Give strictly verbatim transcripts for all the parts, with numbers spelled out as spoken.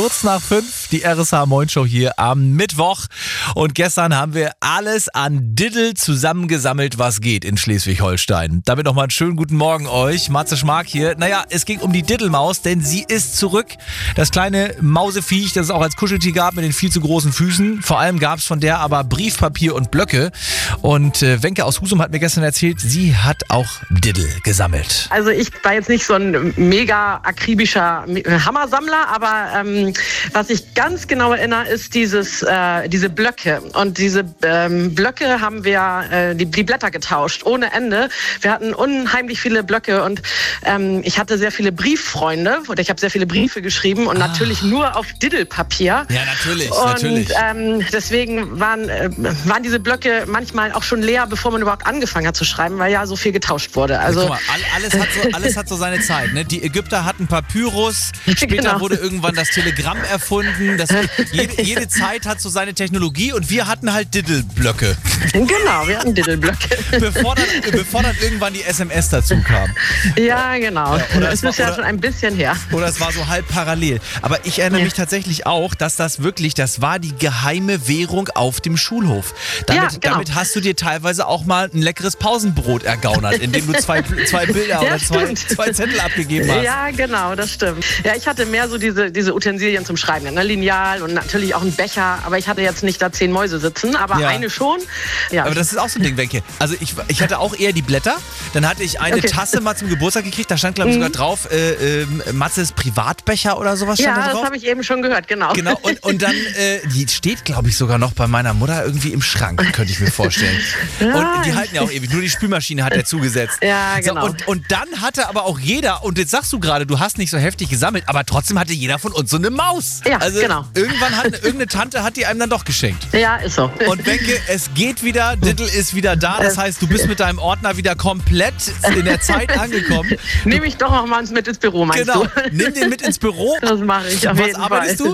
kurz nach fünf, die R S H Moin Show hier am Mittwoch. Und gestern haben wir alles an Diddle zusammengesammelt, was geht in Schleswig-Holstein. Damit nochmal einen schönen guten Morgen euch. Matze Schmark hier. Naja, es ging um die Diddelmaus, denn sie ist zurück. Das kleine Mauseviech, das es auch als Kuscheltier gab mit den viel zu großen Füßen. Vor allem gab es von der aber Briefpapier und Blöcke. Und äh, Wenke aus Husum hat mir gestern erzählt, sie hat auch Diddle gesammelt. Also ich war jetzt nicht so ein mega akribischer Hammersammler, aber ähm, was ich ganz genau erinnere, ist dieses, äh, diese Blöcke. Und diese ähm, Blöcke haben wir, äh, die, die Blätter getauscht, ohne Ende. Wir hatten unheimlich viele Blöcke und ähm, ich hatte sehr viele Brieffreunde oder ich habe sehr viele Briefe geschrieben und ah. natürlich nur auf Diddlepapier. Ja, natürlich, und, natürlich. Ähm, deswegen waren, äh, waren diese Blöcke manchmal auch schon leer, bevor man überhaupt angefangen hat zu schreiben, weil ja so viel getauscht wurde. Also, ja, guck mal, alles hat so, alles hat so seine Zeit. Ne? Die Ägypter hatten Papyrus, später genau. wurde irgendwann das Telegramm erfunden. Das, jede, jede Zeit hat so seine Technologie und wir hatten halt Diddle-Blöcke. Genau, wir hatten Diddle-Blöcke. Bevor dann, bevor dann irgendwann die S M S dazu kam. Ja, genau. Ja, oder das war, ist ja oder, schon ein bisschen her. Oder es war so halb parallel. Aber ich erinnere ja. mich tatsächlich auch, dass das wirklich, das war die geheime Währung auf dem Schulhof. Damit, ja, genau. damit hast du dir teilweise auch mal ein leckeres Pausenbrot ergaunert, indem du zwei, zwei Bilder ja, oder zwei, zwei Zettel abgegeben hast. Ja, genau, das stimmt. Ja, ich hatte mehr so diese, diese Utensilien zum Schreiben, ne? Lineal und natürlich auch ein Becher, aber ich hatte jetzt nicht da zehn Mäuse sitzen, aber ja. eine schon. Ja. Aber das ist auch so ein Ding, Wenke. Also ich, ich hatte auch eher die Blätter, dann hatte ich eine okay. Tasse mal zum Geburtstag gekriegt, da stand glaube ich sogar mhm. drauf, äh, äh, Matzes Privatbecher oder sowas stand ja, da drauf. Ja, das habe ich eben schon gehört, genau. Genau, und, und dann, äh, die steht glaube ich sogar noch bei meiner Mutter irgendwie im Schrank, könnte ich mir vorstellen. Ja. Und die halten ja auch ewig, nur die Spülmaschine hat er zugesetzt. Ja, genau. So, und, und dann hatte aber auch jeder, und jetzt sagst du gerade, du hast nicht so heftig gesammelt, aber trotzdem hatte jeder von uns so eine Maus. Ja, also genau. Irgendwann hat irgendeine Tante hat die einem dann doch geschenkt. Ja, ist so. Und Wenke, es geht wieder, Diddle ist wieder da, das heißt, du bist mit deinem Ordner wieder komplett in der Zeit angekommen. Nehme ich doch noch mal mit ins Büro, meinst genau. du? Nimm den mit ins Büro. Das mache ich auf Was jeden arbeitest Fall. du?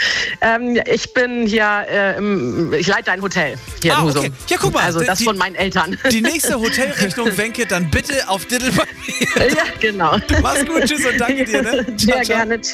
Ähm, ich bin hier, äh, im, ich leite ein Hotel hier ah, in Husum. Okay. Ja, guck mal. Also das die, von meinen Eltern. Die nächste Hotelrechnung, Wenke, dann bitte auf Diddle-Papier. Ja, genau. Mach's gut, tschüss und danke dir. Ne? Sehr ciao, gerne. Tschüss.